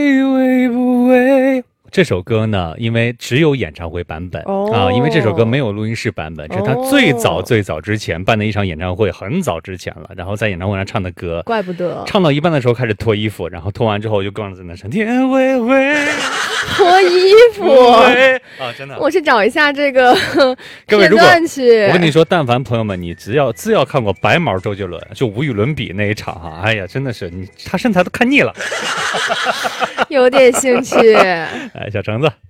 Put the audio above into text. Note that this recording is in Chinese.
会不会？这首歌呢，因为只有演唱会版本、因为这首歌没有录音室版本，这是他最早之前办的一场演唱会，很早之前了。然后在演唱会上唱的歌， 怪不得唱到一半的时候开始脱衣服，然后脱完之后就光着在那唱天灰灰。 脱衣服啊，真的！ 我去找一下这个各位， 片段去。 我跟你说，但凡朋友们，你只要看过白毛周杰伦，就无与伦比那一场哈，哎呀，真的是他身材都看腻了， 有点兴趣。 哎，小橙子。